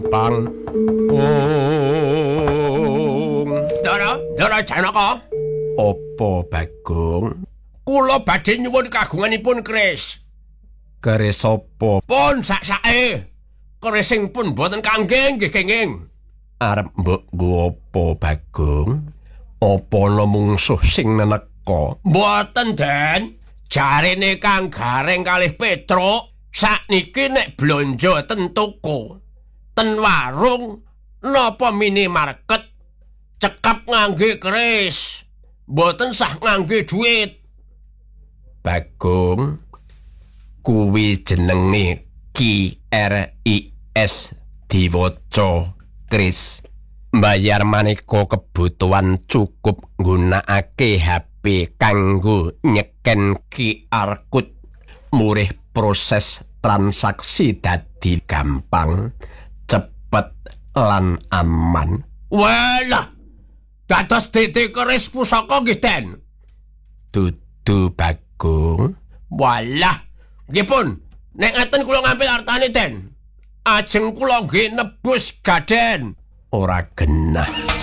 Pang. Dara Janaka. Apa Bagong? Kula badhe nyuwun kagunganipun keris. Keris apa? Pun sak-sake. Keris sing pun boten kangge nggih kenging. Arep mbok nggo apa Bagong? Apa ana mungsuh sing neneka? Mboten, Den. Jarene Kang Gareng kalih Petruk sakniki nek blonjo ten toko, ten warung napa minimarket cekap ngangge keris. Mboten sah ngangge duit. Bagong, kuwi jenenge KRIS diwaca Kris. Mbayar maneka kebutuhan cukup nggunakake HP kanggo nyeken QR code. Murih proses transaksi dadi gampang, cepet lan aman. Walah, dados dede keris pusaka nggih, Den. Dudu Bagong. Walah, nggih pun. Nek ngaten kula ngambil artane, Den. Ajeng kula nggih nebus gaden. Ora genah.